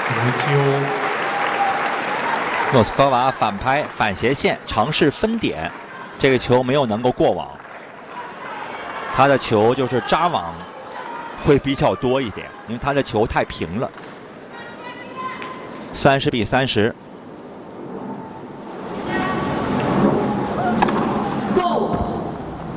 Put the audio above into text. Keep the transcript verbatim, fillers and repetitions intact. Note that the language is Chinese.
维基欧。 诺斯科娃反拍反斜线，尝试分点，这个球没有能够过网。他的球就是扎网会比较多一点，因为他的球太平了。三十比三十。